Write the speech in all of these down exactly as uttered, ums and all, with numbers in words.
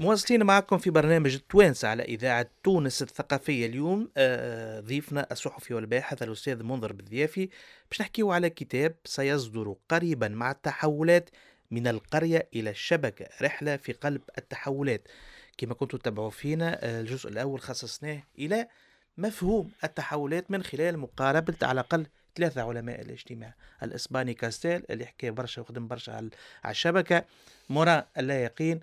مواصلين معكم في برنامج التوانسة على إذاعة تونس الثقافية. اليوم آه، ضيفنا الصحفي والباحث الأستاذ منذر بالضيافي باش نحكيو على كتاب سيصدر قريبا مع التحولات من القرية إلى الشبكة، رحلة في قلب التحولات. كما كنتوا تتابعوا فينا آه، الجزء الأول خصصناه إلى مفهوم التحولات من خلال مقاربة على الأقل ثلاثة علماء الاجتماع، الإسباني كاستيل اللي حكى برشا وخدم برشا على على الشبكة، موران اللا يقين،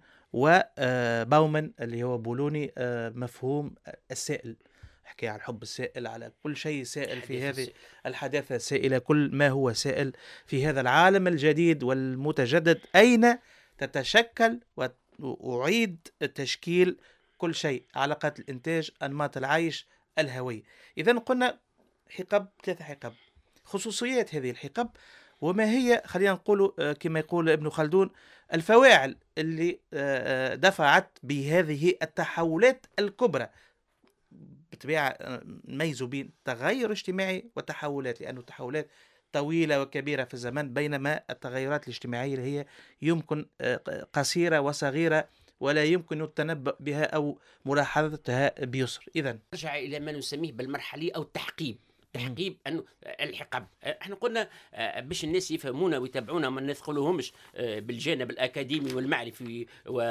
وباومن اللي هو بولوني آه، مفهوم السائل، حكي على الحب السائل، على كل شيء سائل في هذه الحداثة السائلة، كل ما هو سائل في هذا العالم الجديد والمتجدد. أين تتشكل وأعيد تشكيل كل شيء، علاقات الإنتاج، أنماط العيش، الهوية. إذا قلنا حقب، ثلاثة حقب، خصوصيات هذه الحقب، وما هي خلينا نقول آه، كما يقول ابن خلدون الفواعل اللي آه، آه، دفعت بهذه التحولات الكبرى. بالطبيعة آه، نميزوا بين تغير اجتماعي وتحولات، لأنه التحولات طويلة وكبيرة في الزمن، بينما التغيرات الاجتماعية اللي هي يمكن آه، قصيرة وصغيرة ولا يمكن التنبؤ بها أو ملاحظتها بيسر. إذن نرجع الى ما نسميه بالمرحلي او التحقيب. تحقيب انه الحقب، احنا قلنا باش الناس يفهمونا ويتابعونا ما ندخلوهمش بالجانب الاكاديمي والمعرفي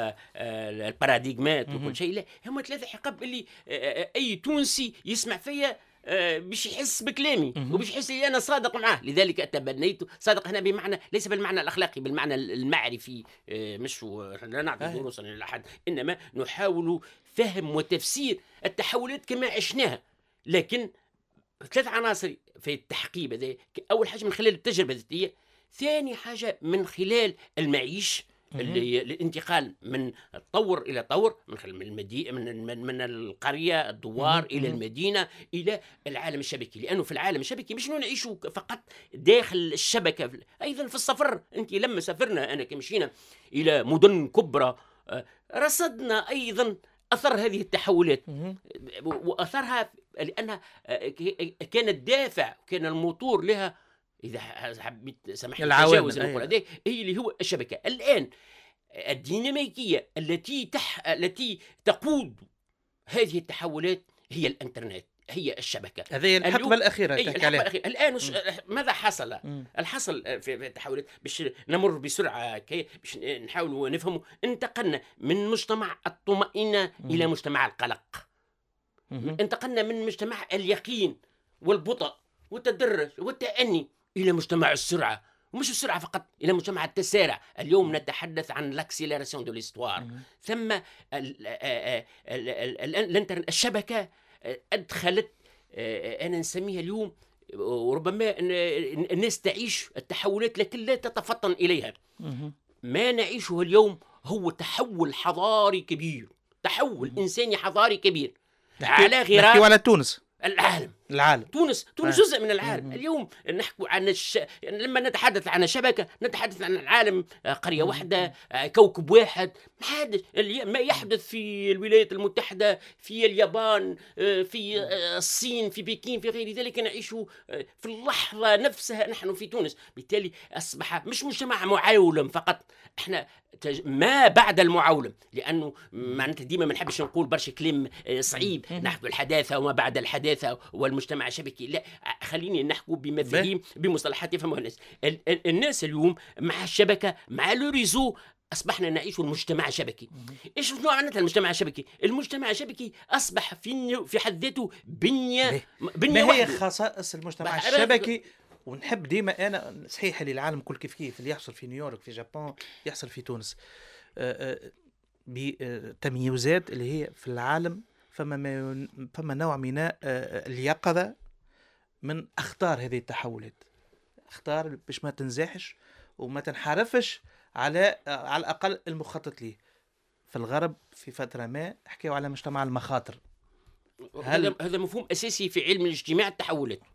والباراديغمات وكل شيء، لا، هم ثلاثه حقب اللي اي تونسي يسمع فيا باش يحس بكلامي وباش يحس لي انا صادق معاه. لذلك تبنيت صادق هنا بمعنى ليس بالمعنى الاخلاقي، بالمعنى المعرفي، مش لا نعطي دروسا لاحد، انما نحاول فهم وتفسير التحولات كما عشناها. لكن ثلاث عناصر في التحقيب هذا: اول حاجه من خلال التجربه الذاتيه، ثاني حاجه من خلال المعيش، اللي الانتقال من طور الى طور، من خلال من المدينه من, من, من القريه الدوار الى المدينه الى العالم الشبكي. لانه في العالم الشبكي مش نعيش فقط داخل الشبكه، ايضا في السفر. انت لما سافرنا انا كمشينا الى مدن كبرى رصدنا ايضا اثر هذه التحولات واثرها، لانها كانت دافع، كان الموتور لها، اذا حبيت سمحت تجاوز النقطه هذه، هي اللي هو الشبكه. الان الديناميكيه التي تح... التي تقود هذه التحولات هي الانترنت، هي الشبكه. هذه الحقبه الاخيره تحكي عليها. الان وش... ماذا حصل؟ مم. الحصل في التحولات باش نمر بسرعه كي باش نحاول نفهموا. انتقلنا من مجتمع الطمأنينه مم. الى مجتمع القلق. مم. انتقلنا من مجتمع اليقين والبطء والتدرج والتأني الى مجتمع السرعه، ومش السرعه فقط، الى مجتمع التسارع. اليوم نتحدث عن لاكسيليراسيون دو ليستوار. ثم الانترنت، الشبكه ادخلت، انا نسميها اليوم، وربما الناس تعيش التحولات لكن لا تتفطن اليها. ما نعيشه اليوم هو تحول حضاري كبير، تحول انساني حضاري كبير على غرار نحكي على تونس، العالم. العالم تونس تونس آه. جزء من العالم. مم. اليوم نحكي عن الش... لما نتحدث عن شبكه نتحدث عن العالم، قريه واحده، كوكب واحد. ما يحدث في الولايات المتحده، في اليابان، في الصين، في بكين، في غير ذلك نعيش في اللحظه نفسها نحن في تونس. بالتالي اصبح مش مجتمع معولم فقط، احنا ما بعد المعولم، لانه معناتها ديما ما نحبش نقول برشا كلام صعيب، نحكي الحداثه وما بعد الحداثه والمجتمع الشبكي. لا، خليني نحكي بمفاهيم، بمصطلحات يفهمها الناس. الناس اليوم مع الشبكه، مع لوريزو، اصبحنا نعيش المجتمع الشبكي. ايش نوع معناتها المجتمع الشبكي؟ المجتمع الشبكي اصبح في في حد ذاته بنيه بنيه ما هي خصائص المجتمع الشبكي؟ ونحب ديما انا صحيح اللي العالم كل كيف كيف اللي يحصل في نيويورك، في جابان، يحصل في تونس، بتمييزات اللي هي في العالم. فما ما فما نوع من اليقظه من اخطار هذه التحولات، اختار باش ما تنزاحش وما تنحرفش على على الاقل المخطط ليه. في الغرب في فتره ما حكيوا على مجتمع المخاطر. هل... هذا مفهوم اساسي في علم الاجتماع، التحولات.